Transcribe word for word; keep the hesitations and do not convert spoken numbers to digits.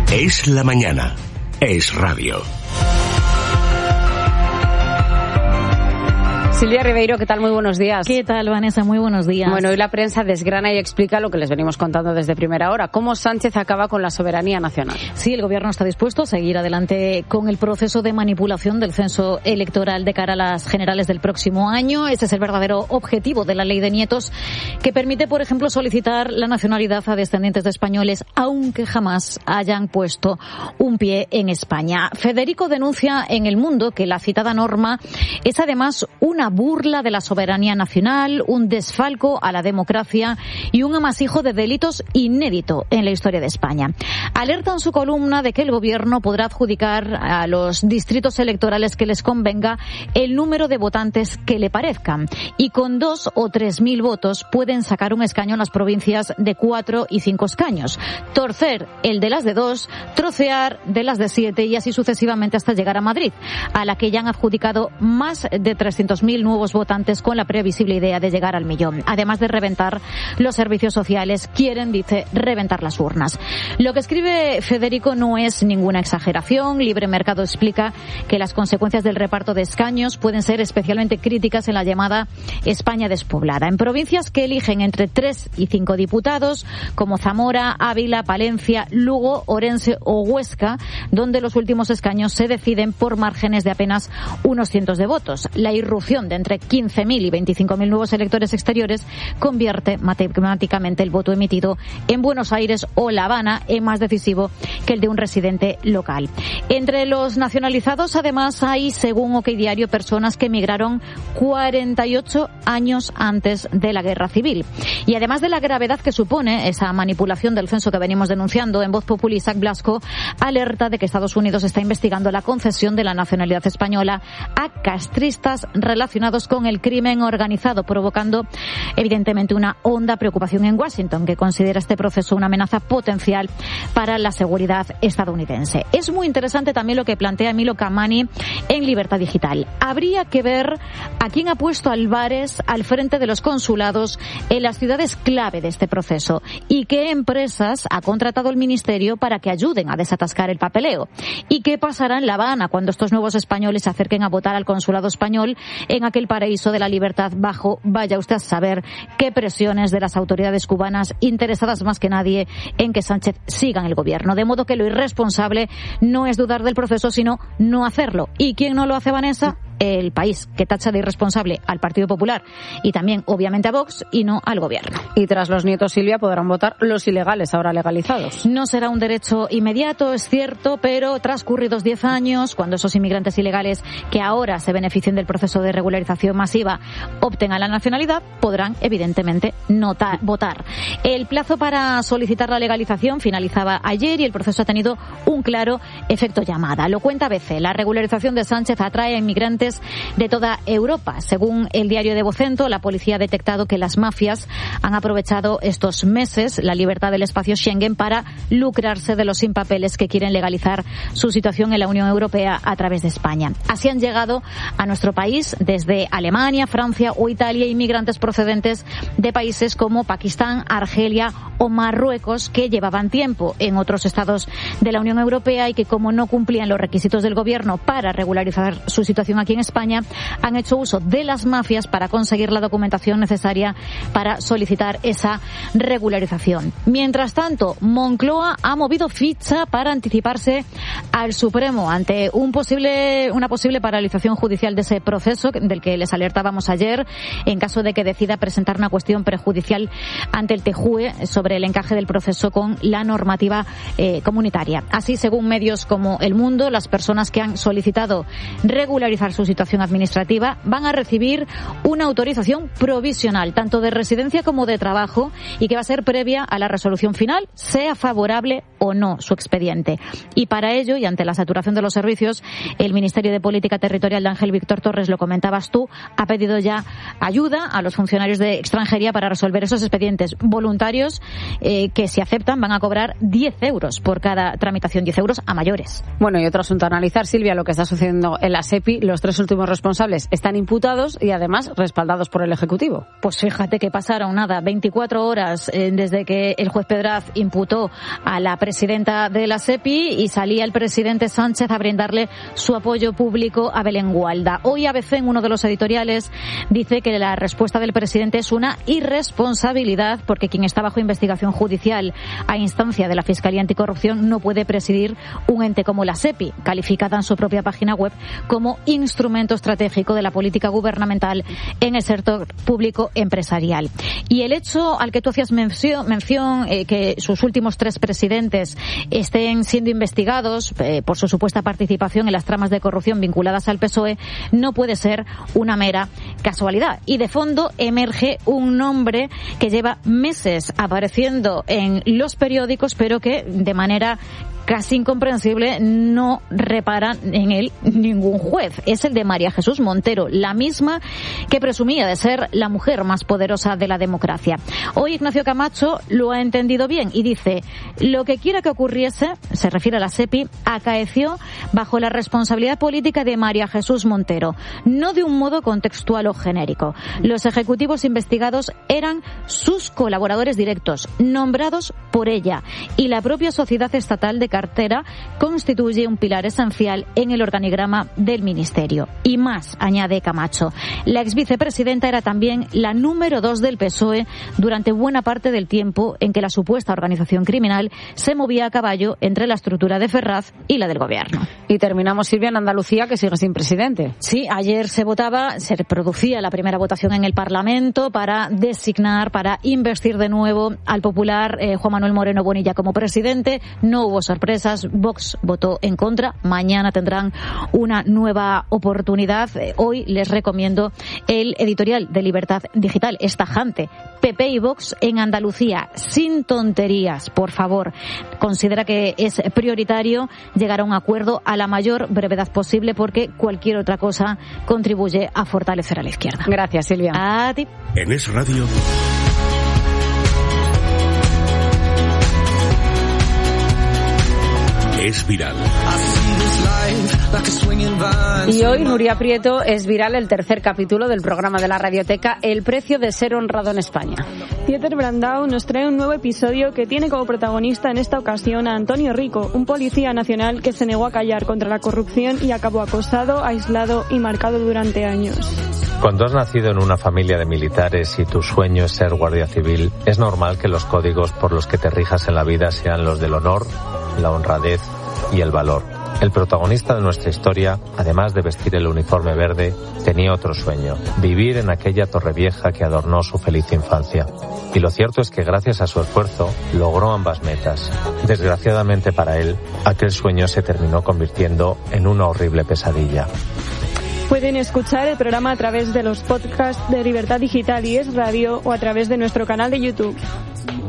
Es la mañana. Es radio. Silvia Ribeiro, ¿qué tal? Muy buenos días. ¿Qué tal, Vanessa? Muy buenos días. Bueno, hoy la prensa desgrana y explica lo que les venimos contando desde primera hora, cómo Sánchez acaba con la soberanía nacional. Sí, el Gobierno está dispuesto a seguir adelante con el proceso de manipulación del censo electoral de cara a las generales del próximo año. Ese es el verdadero objetivo de la Ley de Nietos, que permite, por ejemplo, solicitar la nacionalidad a descendientes de españoles, aunque jamás hayan puesto un pie en España. Federico denuncia en El Mundo que la citada norma es además una burla de la soberanía nacional, un desfalco a la democracia y un amasijo de delitos inédito en la historia de España. Alerta en su columna de que el Gobierno podrá adjudicar a los distritos electorales que les convenga el número de votantes que le parezcan, y con dos o tres mil votos pueden sacar un escaño en las provincias de cuatro y cinco escaños, torcer el de las de dos, trocear de las de siete y así sucesivamente hasta llegar a Madrid, a la que ya han adjudicado más de trescientos mil nuevos votantes con la previsible idea de llegar al millón. Además de reventar los servicios sociales, quieren, dice, reventar las urnas. Lo que escribe Federico no es ninguna exageración. Libre Mercado explica que las consecuencias del reparto de escaños pueden ser especialmente críticas en la llamada España despoblada. En provincias que eligen entre tres y cinco diputados, como Zamora, Ávila, Palencia, Lugo, Orense o Huesca, donde los últimos escaños se deciden por márgenes de apenas unos cientos de votos. La irrupción de entre quince mil y veinticinco mil nuevos electores exteriores convierte matemáticamente el voto emitido en Buenos Aires o La Habana en más decisivo que el de un residente local. Entre los nacionalizados, además, hay, según OK Diario, personas que emigraron cuarenta y ocho años antes de la Guerra Civil. Y además de la gravedad que supone esa manipulación del censo que venimos denunciando, en Voz Populi, Isaac Blasco alerta de que Estados Unidos está investigando la concesión de la nacionalidad española a castristas relacionados con el crimen organizado, provocando evidentemente una honda preocupación en Washington, que considera este proceso una amenaza potencial para la seguridad estadounidense. Es muy interesante también lo que plantea Milo Kamani en Libertad Digital. Habría que ver a quién ha puesto Álvarez al frente de los consulados en las ciudades clave de este proceso y qué empresas ha contratado el Ministerio para que ayuden a desatascar el papeleo. Y qué pasará en La Habana cuando estos nuevos españoles se acerquen a votar al consulado español en aquel paraíso de la libertad bajo, vaya usted a saber, qué presiones de las autoridades cubanas interesadas más que nadie en que Sánchez siga en el gobierno. De modo que lo irresponsable no es dudar del proceso, sino no hacerlo. ¿Y quién no lo hace, Vanessa? El País, que tacha de irresponsable al Partido Popular y también, obviamente, a Vox y no al Gobierno. Y tras los nietos, Silvia, podrán votar los ilegales, ahora legalizados. No será un derecho inmediato, es cierto, pero transcurridos diez años, cuando esos inmigrantes ilegales que ahora se beneficien del proceso de regularización masiva opten a la nacionalidad, podrán, evidentemente, notar, votar. El plazo para solicitar la legalización finalizaba ayer y el proceso ha tenido un claro efecto llamada. Lo cuenta A B C. La regularización de Sánchez atrae a inmigrantes de toda Europa. Según el diario de Vocento, la policía ha detectado que las mafias han aprovechado estos meses la libertad del espacio Schengen para lucrarse de los sin papeles que quieren legalizar su situación en la Unión Europea a través de España. Así han llegado a nuestro país desde Alemania, Francia o Italia inmigrantes procedentes de países como Pakistán, Argelia o Marruecos, que llevaban tiempo en otros estados de la Unión Europea y que, como no cumplían los requisitos del gobierno para regularizar su situación aquí en España, han hecho uso de las mafias para conseguir la documentación necesaria para solicitar esa regularización. Mientras tanto, Moncloa ha movido ficha para anticiparse al Supremo ante un posible, una posible paralización judicial de ese proceso del que les alertábamos ayer, en caso de que decida presentar una cuestión prejudicial ante el T J U E sobre el encaje del proceso con la normativa eh, comunitaria. Así, según medios como El Mundo, las personas que han solicitado regularizar su situación administrativa van a recibir una autorización provisional, tanto de residencia como de trabajo, y que va a ser previa a la resolución final, sea favorable o no su expediente. Y para ello, y ante la saturación de los servicios, el Ministerio de Política Territorial de Ángel Víctor Torres, lo comentabas tú, ha pedido ya ayuda a los funcionarios de extranjería para resolver esos expedientes voluntarios eh, que, si aceptan, van a cobrar diez euros por cada tramitación, diez euros a mayores. Bueno, y otro asunto a analizar, Silvia, lo que está sucediendo en la SEPI. Los tres últimos responsables están imputados y además respaldados por el Ejecutivo. Pues fíjate que pasaron nada, veinticuatro horas eh, desde que el juez Pedraz imputó a la presidenta de la SEPI y salía el presidente Sánchez a brindarle su apoyo público a Belén Gualda. Hoy A B C, en uno de los editoriales, dice que la respuesta del presidente es una irresponsabilidad porque quien está bajo investigación judicial a instancia de la Fiscalía Anticorrupción no puede presidir un ente como la SEPI, calificada en su propia página web como instrumento estratégico de la política gubernamental en el sector público empresarial. Y el hecho al que tú hacías mención, mención eh, que sus últimos tres presidentes estén siendo investigados eh, por su supuesta participación en las tramas de corrupción vinculadas al P S O E no puede ser una mera casualidad. Y de fondo emerge un nombre que lleva meses apareciendo en los periódicos, pero que de manera casi incomprensible no repara en él ningún juez. Es el de María Jesús Montero, la misma que presumía de ser la mujer más poderosa de la democracia. Hoy Ignacio Camacho lo ha entendido bien y dice: lo que quiera que ocurriese, se refiere a la SEPI, acaeció bajo la responsabilidad política de María Jesús Montero, no de un modo contextual o genérico. Los ejecutivos investigados eran sus colaboradores directos, nombrados por ella, y la propia sociedad estatal de cartera constituye un pilar esencial en el organigrama del Ministerio. Y más, añade Camacho, la exvicepresidenta era también la número dos del P S O E durante buena parte del tiempo en que la supuesta organización criminal se movía a caballo entre la estructura de Ferraz y la del Gobierno. Y terminamos, Silvia, en Andalucía, que sigue sin presidente. Sí, ayer se votaba, se producía la primera votación en el Parlamento para designar, para investir de nuevo al popular eh, Juan Manuel Moreno Bonilla como presidente. No hubo sorpresas, Vox votó en contra, mañana tendrán una nueva oportunidad. Hoy les recomiendo el editorial de Libertad Digital, es tajante. P P y Vox en Andalucía, sin tonterías, por favor. Considera que es prioritario llegar a un acuerdo a la mayor brevedad posible porque cualquier otra cosa contribuye a fortalecer a la izquierda. Gracias, Silvia. A ti. En Es Radio. Es viral. Y hoy Nuria Prieto es viral el tercer capítulo del programa de la Radioteca El precio de ser honrado en España. Pieter Brandau nos trae un nuevo episodio que tiene como protagonista en esta ocasión a Antonio Rico, un policía nacional que se negó a callar contra la corrupción y acabó acosado, aislado y marcado durante años. Cuando has nacido en una familia de militares y tu sueño es ser guardia civil, es normal que los códigos por los que te rijas en la vida sean los del honor, la honradez y el valor. El protagonista de nuestra historia, además de vestir el uniforme verde, tenía otro sueño: vivir en aquella Torrevieja que adornó su feliz infancia. Y lo cierto es que gracias a su esfuerzo logró ambas metas. Desgraciadamente para él, aquel sueño se terminó convirtiendo en una horrible pesadilla. Pueden escuchar el programa a través de los podcasts de Libertad Digital y Es Radio o a través de nuestro canal de YouTube.